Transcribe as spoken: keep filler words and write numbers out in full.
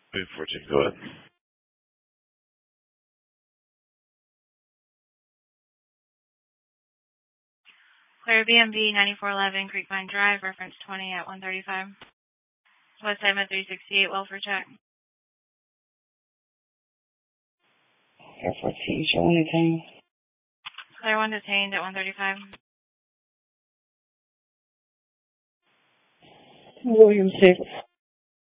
Wait, fourteen, go ahead. Clear B M V ninety-four eleven Creekvine Drive, reference twenty at one thirty-five. West Side three sixty-eight, welfare check. Air Force T, show one detained. Clear one detained at one thirty-five. William six.